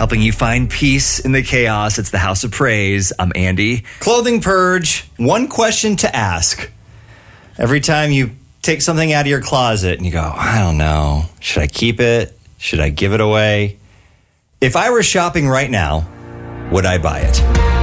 helping you find peace in the chaos. It's the House of Praise. I'm Andy. Clothing Purge, one question to ask. Every time you take something out of your closet and you go, I don't know, should I keep it? Should I give it away? If I were shopping right now, would I buy it?